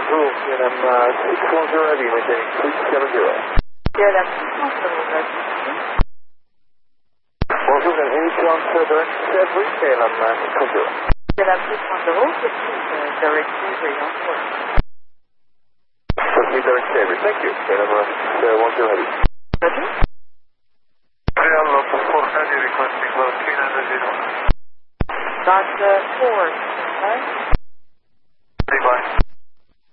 bonjour, KLM 610 heavy, maintaining 370. KLM 610 heavy. Bonjour, Henry, transfer direct every KLM 610. KLM 610, direct delivery on board. Proceed direct every, thank you. KLM 610 heavy. Ready? KLM 4 heavy requesting load 390. Dot 4,